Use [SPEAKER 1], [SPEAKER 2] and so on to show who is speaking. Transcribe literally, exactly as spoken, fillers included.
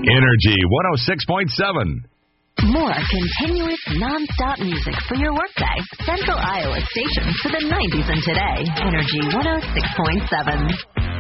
[SPEAKER 1] Energy one oh six point seven.
[SPEAKER 2] More continuous, non-stop music for your workday. Central Iowa station for the nineties and today. Energy one oh six point seven.